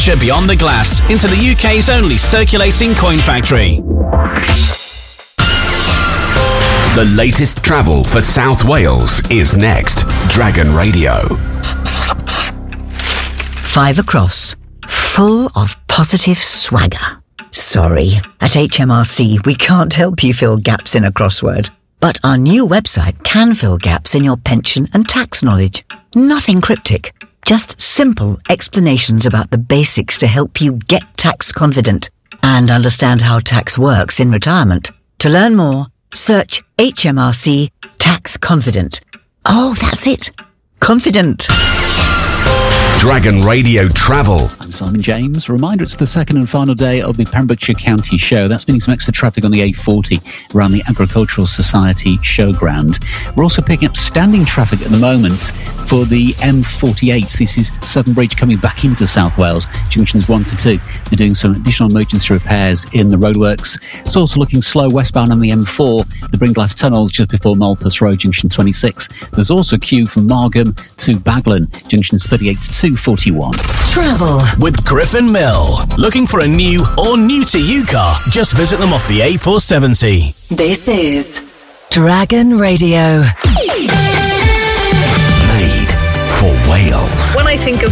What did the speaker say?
adventure beyond the glass into the UK's only circulating coin factory. The latest travel for South Wales is next. Dragon Radio. 5 across, full of positive swagger. Sorry, at HMRC we can't help you fill gaps in a crossword. But our new website can fill gaps in your pension and tax knowledge. Nothing cryptic, just simple explanations about the basics to help you get tax confident and understand how tax works in retirement. To learn more, search HMRC Tax Confident. Oh, that's it. Confident. Dragon Radio Travel. I'm Simon James. Reminder, it's the second and final day of the Pembrokeshire County Show. That's meaning some extra traffic on the A40 around the Agricultural Society Showground. We're also picking up standing traffic at the moment for the M48. This is Severn Bridge coming back into South Wales, junctions 1 to 2. They're doing some additional emergency repairs in the roadworks. It's also looking slow westbound on the M4, the Bringlass Tunnels just before Malpas Road, junction 26. There's also a queue from Margam to Baglan, junctions 38 to 241. Travel with Griffin Mill. Looking for a new or new to you car? Just visit them off the A470. This is Dragon Radio. Made for Wales. When I think of